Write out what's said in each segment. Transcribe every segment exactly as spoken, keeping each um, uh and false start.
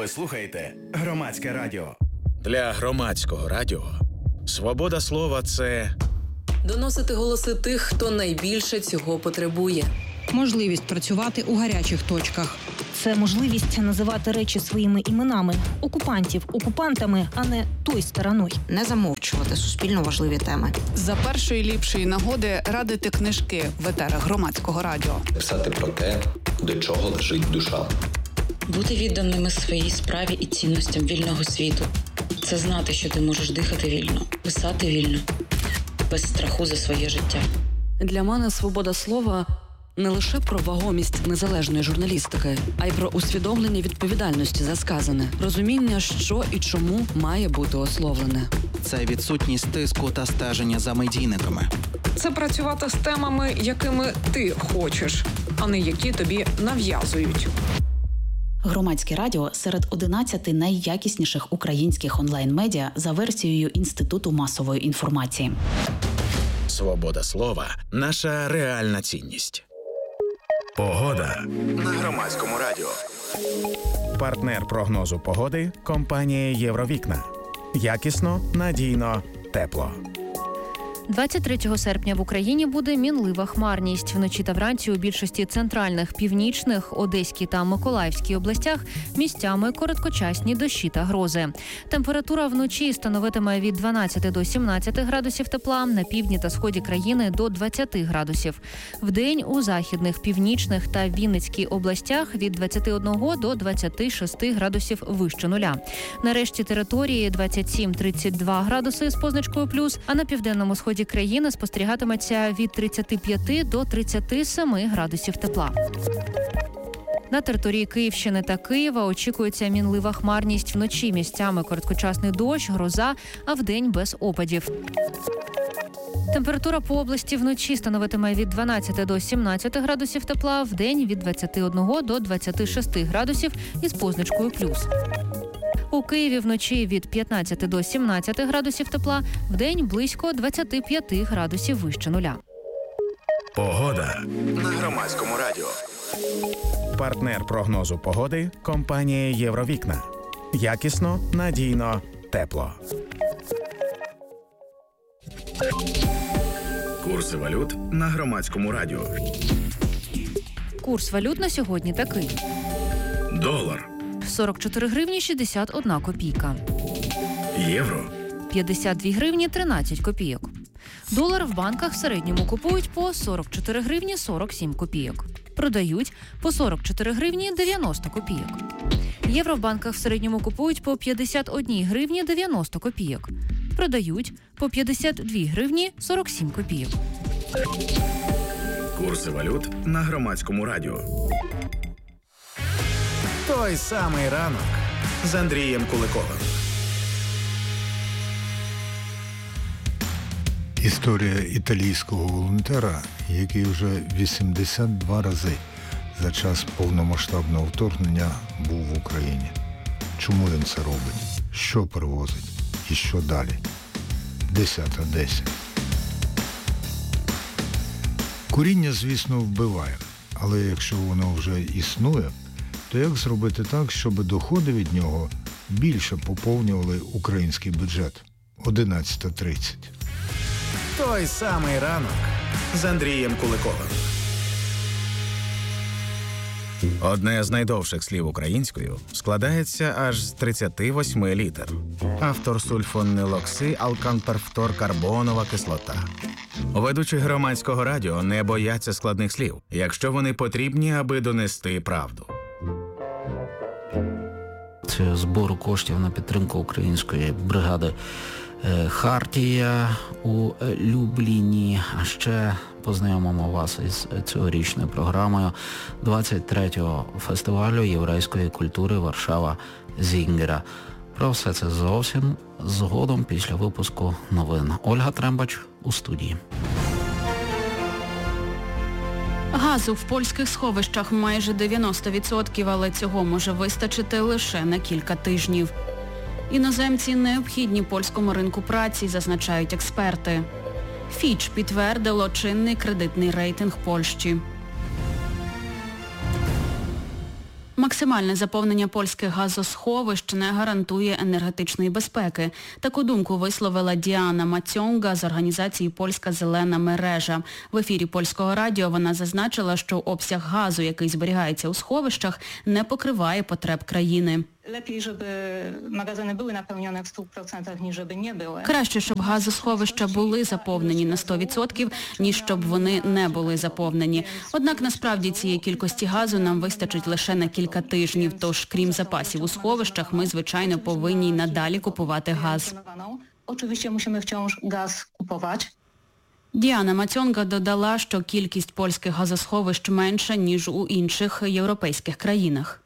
Ви слухаєте Громадське радіо. Для Громадського радіо свобода слова – це доносити голоси тих, хто найбільше цього потребує. Можливість працювати у гарячих точках. Це можливість називати речі своїми іменами. Окупантів окупантами, а не той стороною. Не замовчувати суспільно важливі теми. За першої ліпшої нагоди радити книжки в етерах Громадського радіо. Писати про те, до чого лежить душа. Бути відданими своїй справі і цінностям вільного світу. Це знати, що ти можеш дихати вільно, писати вільно, без страху за своє життя. Для мене свобода слова – не лише про вагомість незалежної журналістики, а й про усвідомлення відповідальності за сказане, розуміння, що і чому має бути ословлене. Це відсутність тиску та стеження за медійниками. Це працювати з темами, якими ти хочеш, а не які тобі нав'язують. Громадське радіо серед одинадцяти найякісніших українських онлайн-медіа за версією Інституту масової інформації. свобода слова – наша реальна цінність. Погода на Громадському радіо. Партнер прогнозу погоди – компанія «Євровікна». Якісно, надійно, тепло. двадцять третього серпня в Україні буде мінлива хмарність. Вночі та вранці у більшості центральних, північних, Одеській та Миколаївській областях місцями короткочасні дощі та грози. Температура вночі становитиме від дванадцяти до сімнадцяти градусів тепла, на півдні та сході країни до двадцяти градусів. Вдень у західних, північних та Вінницькій областях від двадцяти одного до двадцяти шести градусів вище нуля. На решті території двадцять сім - тридцять два градуси з позначкою плюс, а на південному сході країни спостерігатиметься від тридцяти п'яти до тридцяти семи градусів тепла. На території Київщини та Києва очікується мінлива хмарність, вночі місцями короткочасний дощ, гроза, а вдень без опадів. Температура по області вночі становитиме від дванадцяти до сімнадцяти градусів тепла, вдень від двадцяти одного до двадцяти шести градусів із позначкою плюс. У Києві вночі від п'ятнадцяти до сімнадцяти градусів тепла, вдень близько двадцяти п'яти градусів вище нуля. Погода на Громадському радіо. Партнер прогнозу погоди – компанія «Євровікна». Якісно, надійно, тепло. Курси валют на Громадському радіо. Курс валют на сьогодні такий. Долар. сорок чотири гривні шістдесят одна копійка. Євро. п'ятдесят дві гривні тринадцять копійок. Долар в банках в середньому купують по сорок чотири гривні сорок сім копійок. Продають по сорок чотири гривні дев'яносто копійок. Євро в банках в середньому купують по п'ятдесят одні гривні дев'яносто копійок. Продають по п'ятдесят дві гривні сорок сім копійок. Курси валют на Громадському радіо. Той самий ранок з Андрієм Куликовим. Історія італійського волонтера, який вже вісімдесят два рази за час повномасштабного вторгнення був в Україні. Чому він це робить? Що перевозить? І що далі? десята десять. Куріння, звісно, вбиває, але якщо воно вже існує, то як зробити так, щоб доходи від нього більше поповнювали український бюджет? одинадцята тридцять. Той самий ранок з Андрієм Куликовим. Одне з найдовших слів українською складається аж з тридцяти восьми літер. Автор сульфонилокси алканперфторкарбонова кислота. Ведучі Громадського радіо не бояться складних слів, якщо вони потрібні, аби донести правду. Це збору коштів на підтримку української бригади «Хартія» у Любліні. А ще познайомимо вас із цьогорічною програмою двадцять третього фестивалю єврейської культури «Варшава Зінгера». Про все це зовсім згодом після випуску новин. Ольга Трембач у студії. Газу в польських сховищах майже дев'яносто відсотків, але цього може вистачити лише на кілька тижнів. Іноземці необхідні польському ринку праці, зазначають експерти. Фіч підтвердило чинний кредитний рейтинг Польщі. Максимальне заповнення польських газосховищ не гарантує енергетичної безпеки. Таку думку висловила Діана Мацьонга з організації «Польська зелена мережа». В ефірі Польського радіо вона зазначила, що обсяг газу, який зберігається у сховищах, не покриває потреб країни. Lepiej, żeby magazyny były napełnione w stu procentach, niż żeby nie były. Краще, щоб газосховища були заповнені на сто відсотків, ніж щоб вони не були заповнені. Однак, насправді, цієї кількості газу нам вистачить лише на кілька тижнів, тож, крім запасів у сховищах, ми, звичайно, повинні й надалі купувати газ. Oczywiście musimy wciąż gaz kupować. Діана Мацьонга додала, що кількість польських газосховищ менша, ніж у інших європейських країнах.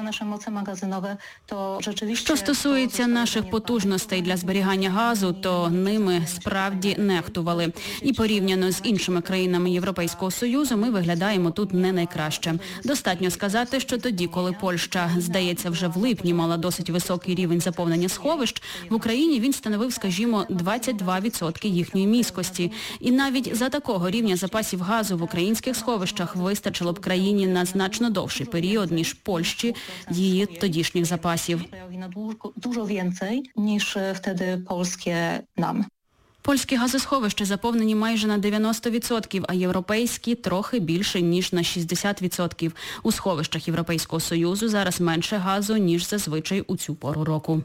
Що стосується наших потужностей для зберігання газу, то ними справді нехтували. І порівняно з іншими країнами Європейського Союзу ми виглядаємо тут не найкраще. Достатньо сказати, що тоді, коли Польща, здається, вже в липні мала досить високий рівень заповнення сховищ, в Україні він становив, скажімо, двадцять два відсотки їхньої міськості. І навіть за такого рівня запасів газу в українських сховищах вистачило б країні на значно довший період, ніж Польщі, її тодішніх запасів. Dużo więcej niż wtedy polskie nam. Польські газосховища заповнені майже на дев'яносто відсотків, а європейські трохи більше, ніж на шістдесят відсотків. У сховищах Європейського Союзу зараз менше газу, ніж зазвичай у цю пору року.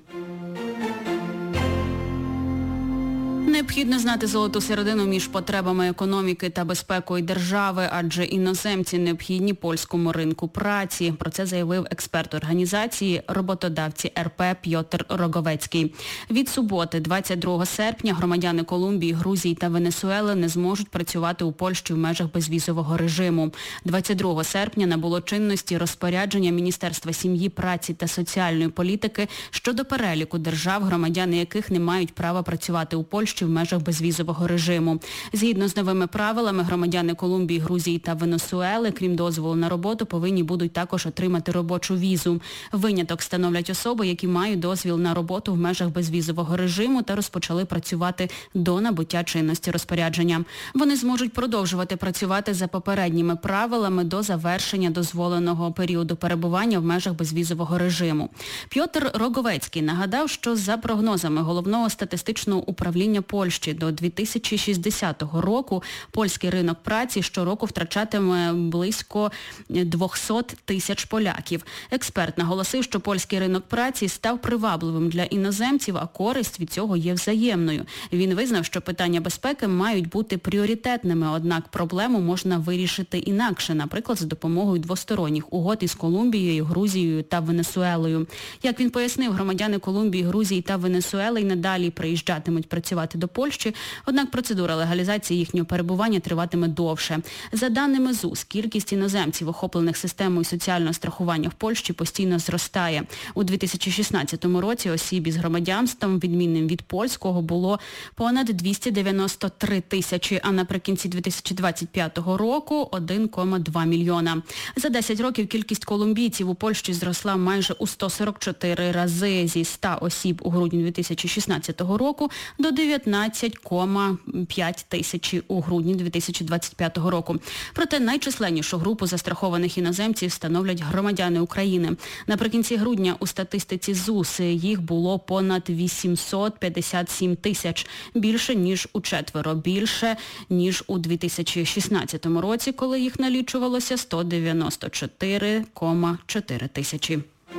Необхідно знати золоту середину між потребами економіки та безпекою держави, адже іноземці необхідні польському ринку праці. Про це заявив експерт організації «Роботодавці ер пе» Пьотр Роговецький. Від суботи, двадцять другого серпня, громадяни Колумбії, Грузії та Венесуели не зможуть працювати у Польщі в межах безвізового режиму. двадцять другого серпня набуло чинності розпорядження Міністерства сім'ї, праці та соціальної політики щодо переліку держав, громадяни яких не мають права працювати у Польщі в межах безвізового режиму. Згідно з новими правилами, громадяни Колумбії, Грузії та Венесуели, крім дозволу на роботу, повинні будуть також отримати робочу візу. Виняток становлять особи, які мають дозвіл на роботу в межах безвізового режиму та розпочали працювати до набуття чинності розпорядження. Вони зможуть продовжувати працювати за попередніми правилами до завершення дозволеного періоду перебування в межах безвізового режиму. Пьотр Роговецький нагадав, що за прогнозами Головного статистичного управління Польщі до дві тисячі шістдесятого року польський ринок праці щороку втрачатиме близько двісті тисяч поляків. Експерт наголосив, що польський ринок праці став привабливим для іноземців, а користь від цього є взаємною. Він визнав, що питання безпеки мають бути пріоритетними, однак проблему можна вирішити інакше, наприклад, за допомогою двосторонніх угод із Колумбією, Грузією та Венесуелою. Як він пояснив, громадяни Колумбії, Грузії та Венесуели й надалі приїжджатимуть працювати до Польщі, однак процедура легалізації їхнього перебування триватиме довше. За даними ЗУС, кількість іноземців, охоплених системою соціального страхування в Польщі, постійно зростає. У дві тисячі шістнадцятому році осіб із громадянством, відмінним від польського, було понад двісті дев'яносто три тисячі, а наприкінці дві тисячі двадцять п'ятого року – один цілих два мільйона. За десять років кількість колумбійців у Польщі зросла майже у сто сорок чотири рази, зі ста осіб у грудні дві тисячі шістнадцятого року до дев'ятнадцять цілих п'ять тисячі у грудні дві тисячі двадцять п'ятого року. Проте найчисленнішу групу застрахованих іноземців становлять громадяни України. Наприкінці грудня у статистиці ЗУС їх було понад вісімсот п'ятдесят сім тисяч, більше ніж у четверо, більше ніж у дві тисячі шістнадцятому році, коли їх налічувалося сто дев'яносто чотири цілих чотири тисячі.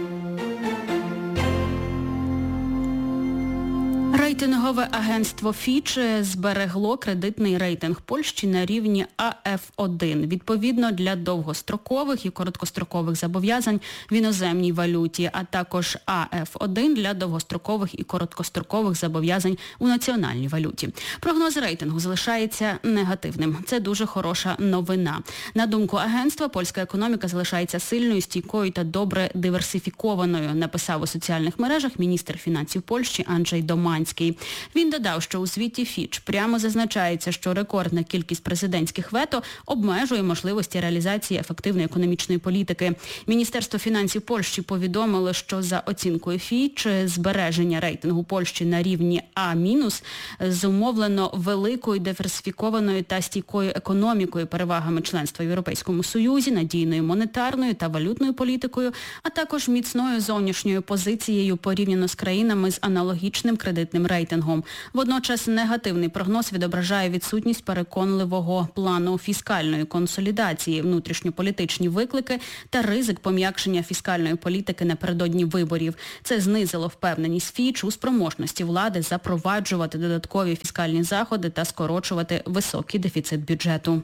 Рейтингове агентство Фіч зберегло кредитний рейтинг Польщі на рівні а еф один, відповідно для довгострокових і короткострокових зобов'язань в іноземній валюті, а також а еф один для довгострокових і короткострокових зобов'язань у національній валюті. Прогноз рейтингу залишається негативним. Це дуже хороша новина. На думку агентства, польська економіка залишається сильною, стійкою та добре диверсифікованою, написав у соціальних мережах міністр фінансів Польщі Анджей Доманський. Зеленський. Він додав, що у звіті Фіч прямо зазначається, що рекордна кількість президентських вето обмежує можливості реалізації ефективної економічної політики. Міністерство фінансів Польщі повідомило, що за оцінкою Фіч збереження рейтингу Польщі на рівні А- зумовлено великою диверсифікованою та стійкою економікою, перевагами членства в Європейському Союзі, надійною монетарною та валютною політикою, а також міцною зовнішньою позицією порівняно з країнами з аналогічним кредитним рейтингом. Водночас негативний прогноз відображає відсутність переконливого плану фіскальної консолідації, внутрішньополітичні виклики та ризик пом'якшення фіскальної політики напередодні виборів. Це знизило впевненість Фіч у спроможності влади запроваджувати додаткові фіскальні заходи та скорочувати високий дефіцит бюджету.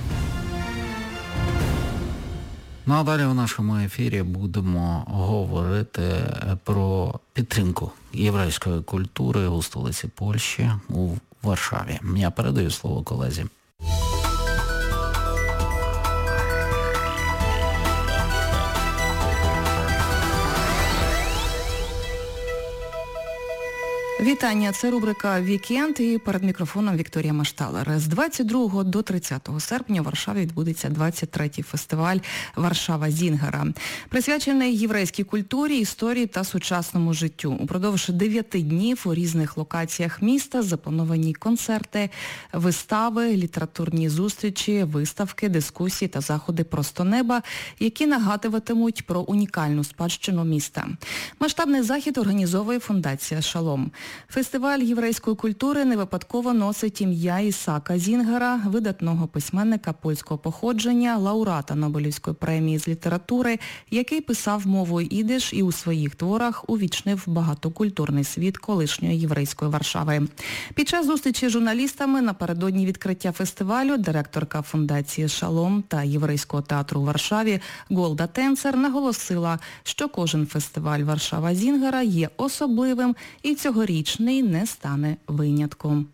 Ну а далі у нашому ефірі будемо говорити про підтримку єврейської культури у столиці Польщі, у Варшаві. Я передаю слово колезі. Вітання, це рубрика «Вікенд» і перед мікрофоном Вікторія Машталер. З двадцять другого до тридцятого серпня у Варшаві відбудеться двадцять третій фестиваль «Варшава Зінгера», присвячений єврейській культурі, історії та сучасному життю. Упродовж дев'яти днів у різних локаціях міста заплановані концерти, вистави, літературні зустрічі, виставки, дискусії та заходи просто неба, які нагадуватимуть про унікальну спадщину міста. Масштабний захід організовує фундація «Шалом». Фестиваль єврейської культури не випадково носить ім'я Ісаака Зінгера, видатного письменника польського походження, лауреата Нобелівської премії з літератури, який писав мовою ідиш і у своїх творах увічнив багатокультурний світ колишньої єврейської Варшави. Під час зустрічі з журналістами напередодні відкриття фестивалю директорка фундації «Шалом» та єврейського театру у Варшаві Голда Тенцер наголосила, що кожен фестиваль «Варшава Зінгера» є особливим і цьогорічний не стане винятком.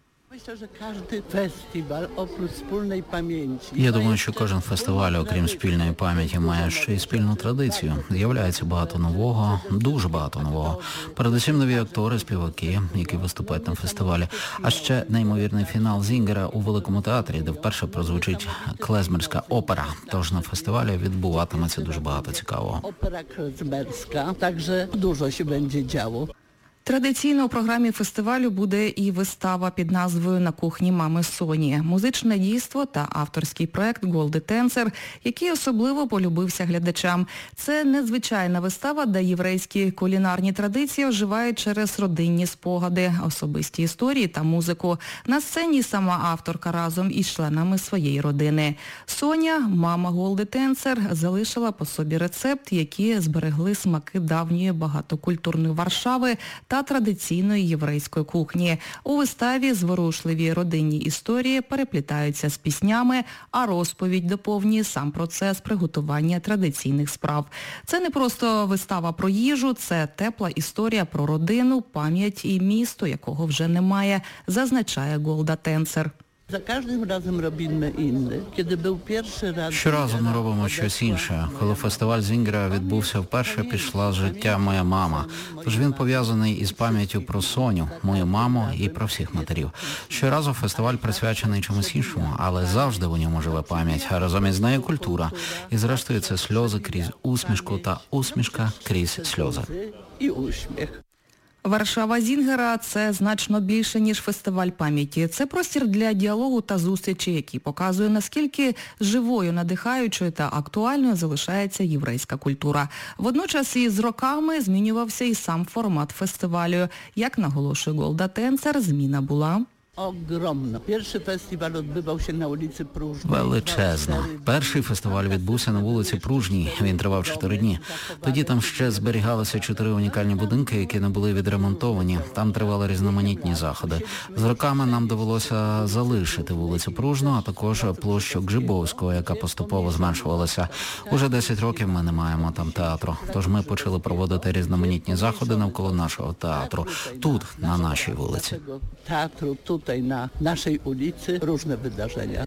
Я думаю, що кожен фестиваль, окрім спільної пам'яті, має ще й спільну традицію. З'являється багато нового, дуже багато нового. Передусім нові актори, співаки, які виступають на фестивалі. А ще неймовірний фінал Зінгера у Великому театрі, де вперше прозвучить клезмерська опера. Тож на фестивалі відбуватиметься дуже багато цікавого. Опера клезмерська, також дуже ще буде діяло. Традиційно у програмі фестивалю буде і вистава під назвою «На кухні мами Соні». Музичне дійство та авторський проект Голди Тенцер, який особливо полюбився глядачам. Це незвичайна вистава, де єврейські кулінарні традиції оживають через родинні спогади, особисті історії та музику. На сцені сама авторка разом із членами своєї родини. Соня, мама Голди Тенцер, залишила по собі рецепт, які зберегли смаки давньої багатокультурної Варшави та традиційної єврейської кухні. У виставі зворушливі родинні історії переплітаються з піснями, а розповідь доповнює сам процес приготування традиційних страв. Це не просто вистава про їжу, це тепла історія про родину, пам'ять і місто, якого вже немає, зазначає Голда Тенцер. За кожним разом робимо інне. Коли був перший раз... Щоразу ми робимо щось інше. Коли фестиваль Зінгера відбувся вперше, пішла з життя моя мама. Тож він пов'язаний із пам'яттю про Соню, мою маму і про всіх матерів. Щоразу фестиваль присвячений чомусь іншому, але завжди у ньому живе пам'ять, а разом із нею культура. І зрештою це сльози крізь усмішку та усмішка крізь сльози. І усміх. Варшава Зінгера – це значно більше, ніж фестиваль пам'яті. Це простір для діалогу та зустрічі, який показує, наскільки живою, надихаючою та актуальною залишається єврейська культура. Водночас із роками змінювався і сам формат фестивалю. Як наголошує Голда Тенцер, зміна була огромно. Перший фестиваль відбувався на вулиці Пружній. Величезно. Перший фестиваль відбувся на вулиці Пружній. Він тривав чотири дні. Тоді там ще зберігалися чотири унікальні будинки, які не були відремонтовані. Там тривали різноманітні заходи. З роками нам довелося залишити вулицю Пружну, а також площу Гжибовського, яка поступово зменшувалася. Уже десять років ми не маємо там театру. Тож ми почали проводити різноманітні заходи навколо нашого театру. Тут, на нашій вулиці. Театру тут. Tutaj na naszej ulicy różne wydarzenia.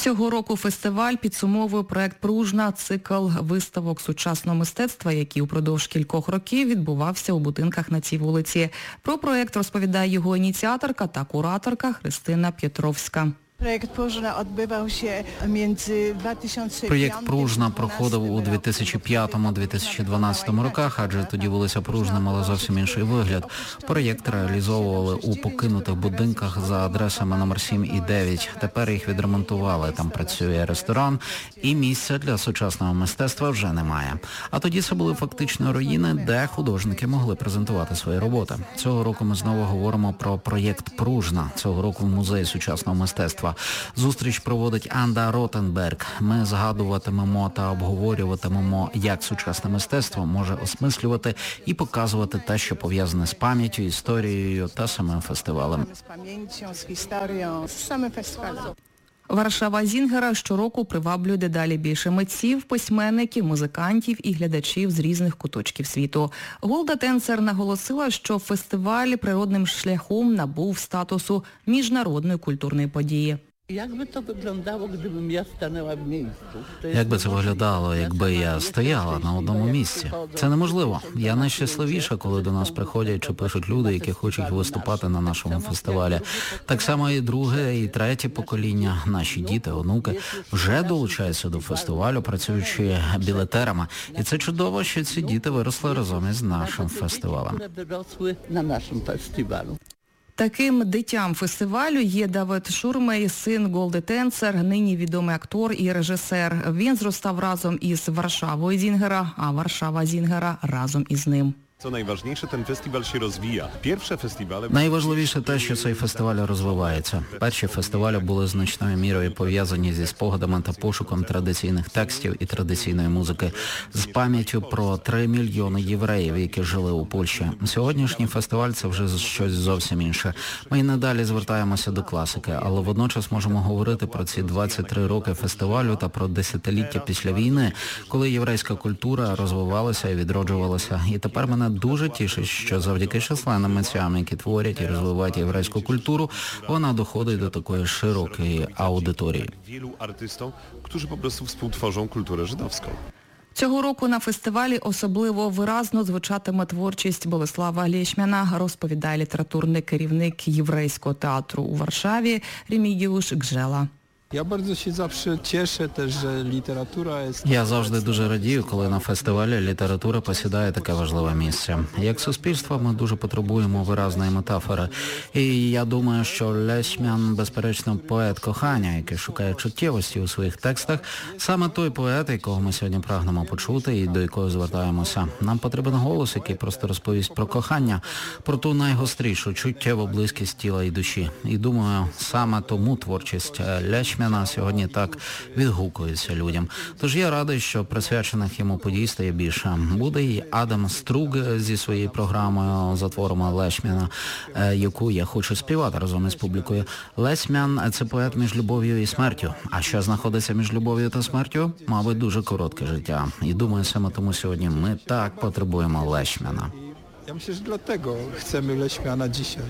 Цього року фестиваль підсумовує проект «Пружна» – цикл виставок сучасного мистецтва, який упродовж кількох років відбувався у будинках на цій вулиці. Про проект розповідає його ініціаторка та кураторка Христина П'єтровська. Проєкт «Пружна» відбувався між дві тисячі Проєкт «Пружна» проходив у дві тисячі п'ятому - дві тисячі дванадцятому роках, адже тоді вулиця Пружна мала зовсім інший вигляд. Проєкт реалізовували у покинутих будинках за адресами номер сім і дев'ять. Тепер їх відремонтували. Там працює ресторан і місця для сучасного мистецтва вже немає. А тоді це були фактично руїни, де художники могли презентувати свої роботи. Цього року ми знову говоримо про проєкт «Пружна». Цього року в Музеї сучасного мистецтва. Зустріч проводить Анда Ротенберг. Ми згадуватимемо та обговорюватимемо, як сучасне мистецтво може осмислювати і показувати те, що пов'язане з пам'яттю, історією та самим фестивалем. Варшава Зінгера щороку приваблює дедалі більше митців, письменників, музикантів і глядачів з різних куточків світу. Голда Тенцер наголосила, що фестиваль природним шляхом набув статусу міжнародної культурної події. Як би то виглядало, gdybym ja stanęła w miejscu? Як би це виглядало, якби я стояла на одному місці? Це неможливо. Я найщасливіша, коли до нас приходять чи пишуть люди, які хочуть виступати на нашому фестивалі. Так само і друге, і третє покоління, наші діти, онуки, вже долучаються до фестивалю, працюючи білетерами. І це чудово, що ці діти виросли разом із нашим фестивалем. На нашому фестивалю. Таким дитям фестивалю є Давид Шурмей, син Голди Тенцер, нині відомий актор і режисер. Він зростав разом із Варшавою Зінгера, а Варшава Зінгера разом із ним. Co najważniejsze, ten festiwal się rozwija. Pierwsze festiwale... Найважливіше те, що цей фестиваль розвивається. Перші фестивалі були значною мірою пов'язані зі спогадами та пошуком традиційних текстів і традиційної музики, з пам'яттю про три мільйони євреїв, які жили у Польщі. Сьогоднішній фестиваль – це вже щось зовсім інше. Ми і надалі звертаємося до класики, але водночас можемо говорити про ці двадцять три роки фестивалю та про десятиліття після війни, коли єврейська культура розвивалася і відроджувалася. І тепер мене дуже тішить, що завдяки численним митцям, які творять і розвивають єврейську культуру, вона доходить до такої широкої аудиторії. Wielu artystom, którzy po prostu współtworzą kulturę żydowską. Цього року на фестивалі особливо виразно звучатиме творчість Болеслава Лєшмяна, розповідає літературний керівник єврейського театру у Варшаві Ремігіуш Гжела. Я bardzo się zawsze cieszę też, że literatura jest... Я завжди дуже радію, коли на фестивалі література посідає таке важливе місце. Як суспільство ми дуже потребуємо виразної метафори. І я думаю, що Лєшмян, безперечно, поет кохання, який шукає чуттєвості у своїх текстах, саме той поет, якого ми сьогодні прагнемо почути і до якого звертаємося. Нам потрібен голос, який просто розповість про кохання, про ту найгострішу чуттєву близькість тіла і душі. І думаю, саме тому творчість Лєшмяна на сьогодні так відгукується людям. Тож я радий, що присвячених йому подій стає більше. Буде і Адам Струг зі своєю програмою за творами Лєшмяна, яку я хочу співати разом із публікою. Лєшмян – це поет між любов'ю і смертю. А що знаходиться між любов'ю та смертю? Мабуть, дуже коротке життя. І думаю, саме тому сьогодні ми так потребуємо Лєшмяна. Я myślę, że dlatego chcemy Lyeśmiana dzisiaj.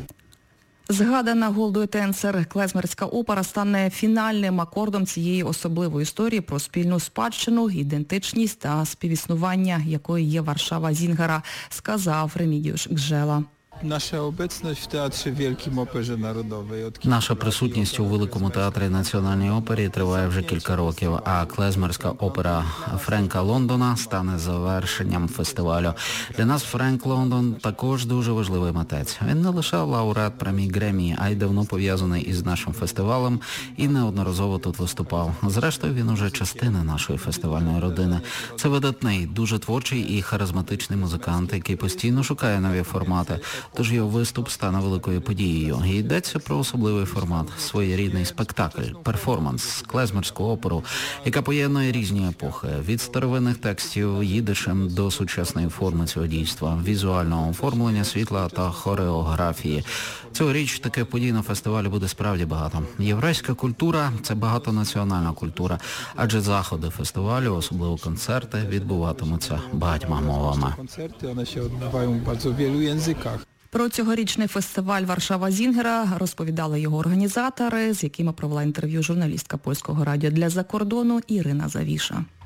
Згадана Голдою Тенцер клезмерська опера стане фінальним акордом цієї особливої історії про спільну спадщину, ідентичність та співіснування, якою є Варшава Зінгера, сказав Ремігіуш Гжела. Наша обecność в театрі Wielkim Operze Narodowej. Наша присутність у Великому театрі Національної опери триває вже кілька років, а клезмерська опера Френка Лондона стане завершенням фестивалю. Для нас Френк Лондон також дуже важливий митець. Він не лише лауреат премії Греммі, а й давно пов'язаний із нашим фестивалем і неодноразово тут виступав. Зрештою, він уже частина нашої фестивальної родини. Це видатний, дуже творчий і харизматичний музикант, який постійно шукає нові формати. Тож його виступ стане великою подією. І йдеться про особливий формат, своєрідний спектакль, перформанс, клезмерську оперу, яка поєднує різні епохи, від старовинних текстів їдишем до сучасної форми цього дійства, візуального оформлення, світла та хореографії. Цьогоріч таких подій на фестивалі буде справді багато. Єврейська культура – це багатонаціональна культура, адже заходи фестивалю, особливо концерти, відбуватимуться багатьма мовами. Концерти, вони się odbywają w bardzo wielu językach. Про цьогорічний фестиваль «Варшава Зінгера» розповідали його організатори, з якими провела інтерв'ю журналістка Польського радіо для закордону Ірина Завіша.